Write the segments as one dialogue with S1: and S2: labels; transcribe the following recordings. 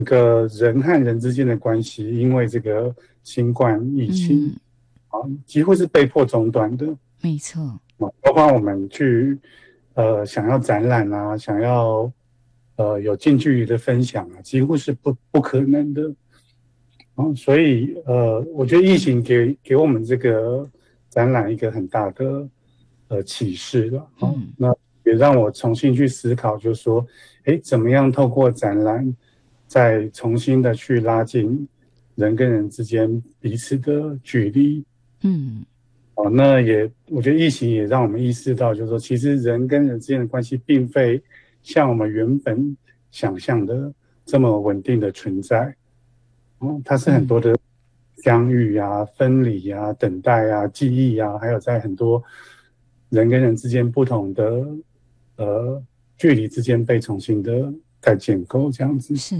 S1: 个人和人之间的关系，因为这个新冠疫情啊，几乎是被迫中断的。
S2: 没错。
S1: 包括我们去想要展览啊，想要有近距离的分享啊，几乎是不可能的。所以我觉得疫情给我们这个展览一个很大的启示了。那也让我重新去思考，就是说，怎么样透过展览，再重新的去拉近人跟人之间彼此的距离。那我觉得疫情也让我们意识到，就是说，其实人跟人之间的关系，并非像我们原本想象的这么稳定的存在。它是很多的相遇啊、分离啊、等待啊、记忆啊，还有在很多人跟人之间不同的距离之间被重新的再建构，这样子。
S2: 是。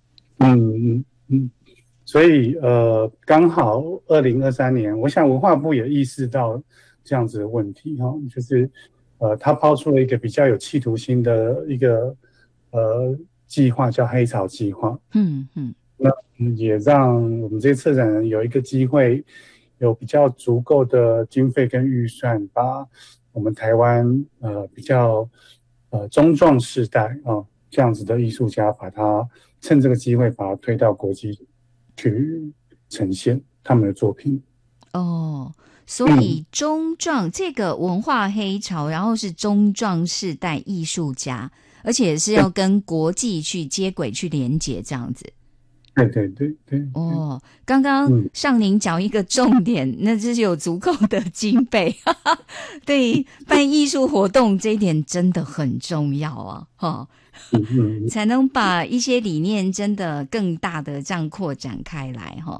S1: 所以刚好2023年，我想文化部也意识到这样子的问题就是他抛出了一个比较有企图心的一个计划，叫黑潮计划。那也让我们这些策展人有一个机会，有比较足够的经费跟预算，把我们台湾比较中壮世代这样子的艺术家，把它趁这个机会把它推到国际去呈现他们的作品。
S2: 所以中壮这个文化黑潮，然后是中壮世代艺术家，而且是要跟国际去接轨去连结这样子。
S1: 对。
S2: 刚刚上您讲一个重点，那就是有足够的经费。对，办艺术活动这一点真的很重要啊，才能把一些理念真的更大的这样扩展开来哈。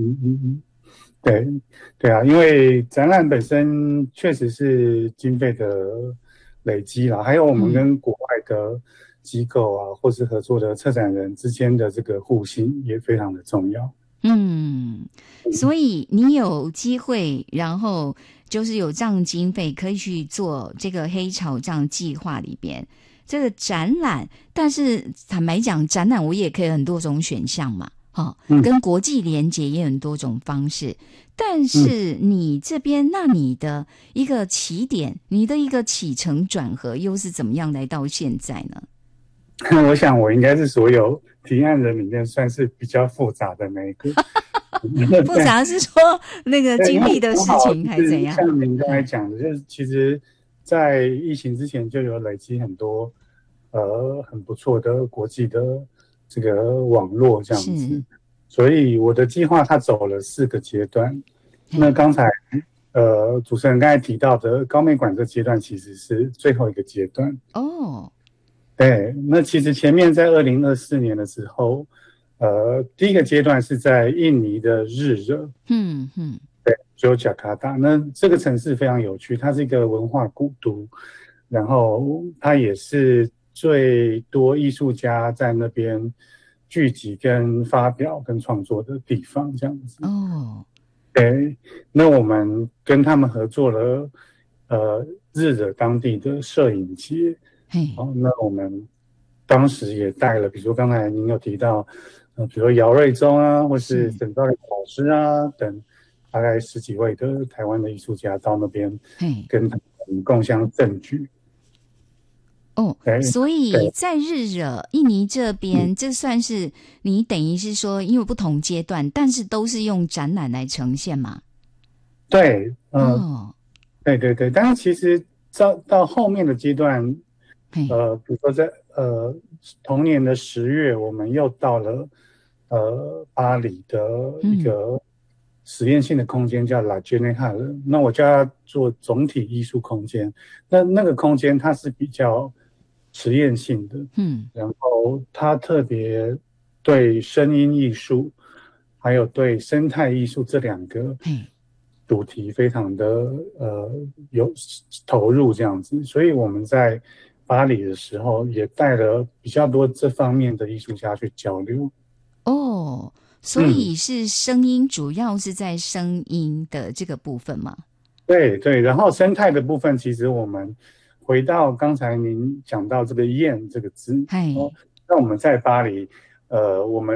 S1: 对啊，因为展览本身确实是经费的累积啦，还有我们跟国外的机构啊，或是合作的策展人之间的这个互信也非常的重要。
S2: 所以你有机会，然后就是有这样经费可以去做这个黑潮这样计划里边这个展览，但是坦白讲，展览我也可以很多种选项嘛，跟国际连结也很多种方式。但是你这边，那你的一个起点，你的一个起承转合又是怎么样来到现在呢？
S1: 我想我应该是所有提案人里面算是比较复杂的那一个。
S2: 复杂是说那个经历的事情还是怎样？
S1: 像您刚才讲的，就是其实在疫情之前就有累积很多很不错的国际的这个网络这样子，所以我的计划它走了4个阶段。那刚才主持人刚才提到的高美馆这阶段其实是最后一个阶段。对，那其实前面在2024年的时候，第一个阶段是在印尼的日惹，对，就雅加达。那这个城市非常有趣，它是一个文化古都，然后它也是最多艺术家在那边聚集、跟发表、跟创作的地方，这样子。对，那我们跟他们合作了，日惹当地的摄影节。那我们当时也带了，比如说刚才您有提到，比如说姚瑞忠啊，或是沈兆良老师啊等，大概10几位的台湾的艺术家到那边，跟他们共襄盛举。
S2: 所以在日惹印尼这边，这算是你等于是说，因为不同阶段，但是都是用展览来呈现嘛？
S1: 对，对，但是其实到后面的阶段，比如说在同年的10月，我们又到了巴黎的一个实验性的空间，叫 La Generale。那我叫它做总体艺术空间。那个空间它是比较实验性的，然后它特别对声音艺术还有对生态艺术这2个主题非常的有投入这样子，所以我们在巴黎的时候也带了比较多这方面的艺术家去交流。
S2: 所以是声音，主要是在声音的这个部分吗？
S1: 对，然后生态的部分，其实我们回到刚才您讲到这个燕这个字，那我们在巴黎我们